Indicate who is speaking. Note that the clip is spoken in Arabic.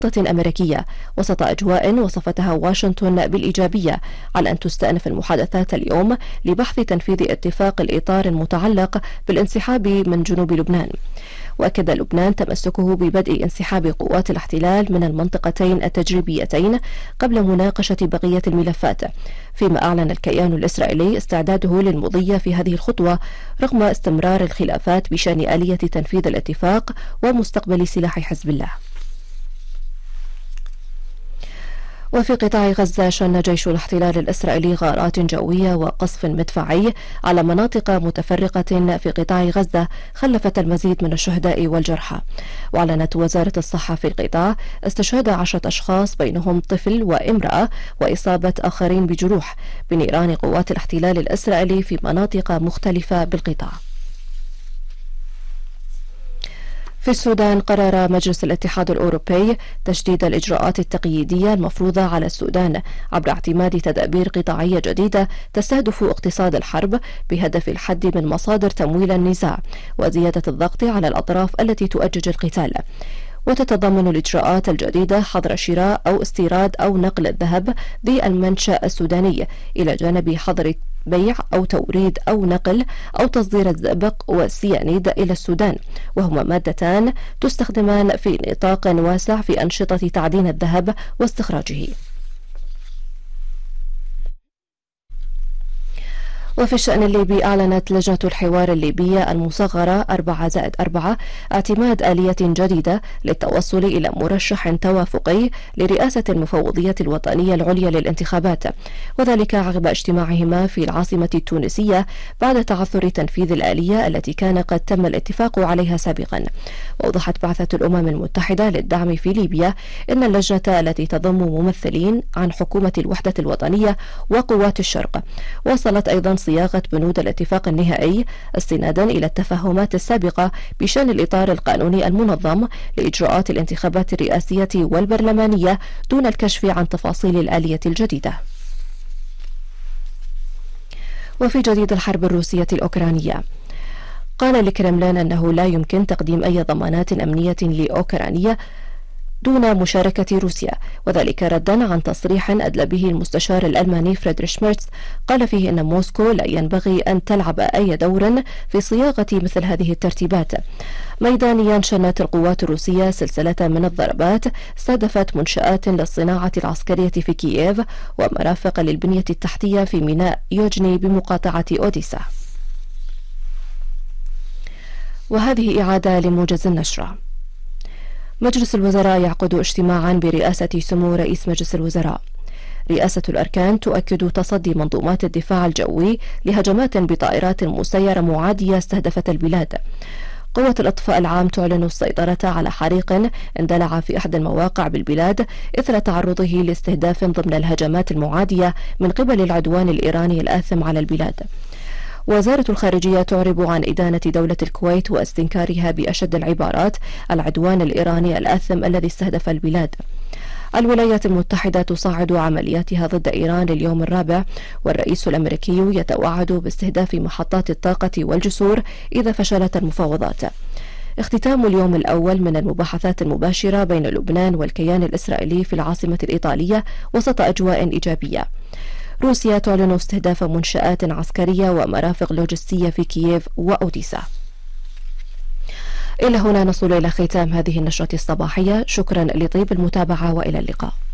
Speaker 1: أمريكية وسط أجواء وصفتها واشنطن بالإيجابية على أن تستأنف المحادثات اليوم لبحث تنفيذ اتفاق الإطار المتعلق بالانسحاب من جنوب لبنان. وأكد لبنان تمسكه ببدء انسحاب قوات الاحتلال من المنطقتين التجريبيتين قبل مناقشة بقية الملفات، فيما أعلن الكيان الإسرائيلي استعداده للمضي في هذه الخطوة رغم استمرار الخلافات بشأن آلية تنفيذ الاتفاق ومستقبل سلاح حزب الله. وفي قطاع غزة شن جيش الاحتلال الإسرائيلي غارات جوية وقصف مدفعي على مناطق متفرقة في قطاع غزة خلفت المزيد من الشهداء والجرحى. وأعلنت وزارة الصحة في القطاع استشهاد 10 أشخاص بينهم طفل وامرأة وإصابة آخرين بجروح بنيران قوات الاحتلال الإسرائيلي في مناطق مختلفة بالقطاع. في السودان قرر مجلس الاتحاد الأوروبي تشديد الإجراءات التقييدية المفروضة على السودان عبر اعتماد تدابير قطاعية جديدة تستهدف اقتصاد الحرب بهدف الحد من مصادر تمويل النزاع وزيادة الضغط على الأطراف التي تؤجج القتال. وتتضمن الإجراءات الجديدة حظر شراء أو استيراد أو نقل الذهب ذي المنشأ السوداني إلى جانب حظر بيع أو توريد أو نقل أو تصدير الزئبق والسيانيد إلى السودان، وهما مادتان تستخدمان في نطاق واسع في أنشطة تعدين الذهب واستخراجه. وفي الشأن الليبي أعلنت لجنة الحوار الليبية المصغرة 4+4 اعتماد آلية جديدة للتوصل إلى مرشح توافقي لرئاسة المفوضية الوطنية العليا للانتخابات، وذلك عقب اجتماعهما في العاصمة التونسية بعد تعثر تنفيذ الآلية التي كان قد تم الاتفاق عليها سابقا. وأوضحت بعثة الأمم المتحدة للدعم في ليبيا أن اللجنة التي تضم ممثلين عن حكومة الوحدة الوطنية وقوات الشرق وصلت أيضا صياغة بنود الاتفاق النهائي استنادا إلى التفاهمات السابقة بشأن الإطار القانوني المنظم لإجراءات الانتخابات الرئاسية والبرلمانية دون الكشف عن تفاصيل الآلية الجديدة. وفي جديد الحرب الروسية الأوكرانية، قال الكرملين أنه لا يمكن تقديم أي ضمانات أمنية لأوكرانيا دون مشاركة روسيا، وذلك ردا عن تصريح أدلى به المستشار الألماني فريدريش ميرتس قال فيه أن موسكو لا ينبغي أن تلعب أي دور في صياغة مثل هذه الترتيبات. ميدانيا شنت القوات الروسية سلسلة من الضربات استهدفت منشآت للصناعة العسكرية في كييف ومرافق للبنية التحتية في ميناء يوجني بمقاطعة أوديسا. وهذه إعادة لموجز النشرة. مجلس الوزراء يعقد اجتماعا برئاسة سمو رئيس مجلس الوزراء. رئاسة الأركان تؤكد تصدي منظومات الدفاع الجوي لهجمات بطائرات مسيرة معادية استهدفت البلاد. قوة الإطفاء العام تعلن السيطرة على حريق اندلع في أحد المواقع بالبلاد إثر تعرضه لاستهداف ضمن الهجمات المعادية من قبل العدوان الإيراني الآثم على البلاد. وزارة الخارجية تعرب عن إدانة دولة الكويت واستنكارها بأشد العبارات العدوان الإيراني الآثم الذي استهدف البلاد. الولايات المتحدة تصاعد عملياتها ضد إيران لليوم الرابع، والرئيس الأمريكي يتوعد باستهداف محطات الطاقة والجسور إذا فشلت المفاوضات. اختتام اليوم الأول من المباحثات المباشرة بين لبنان والكيان الإسرائيلي في العاصمة الإيطالية وسط أجواء إيجابية. روسيا تعلن استهداف منشآت عسكرية ومرافق لوجستية في كييف وأوديسا. إلى هنا نصل إلى ختام هذه النشرة الصباحية. شكرا لطيب المتابعة وإلى اللقاء.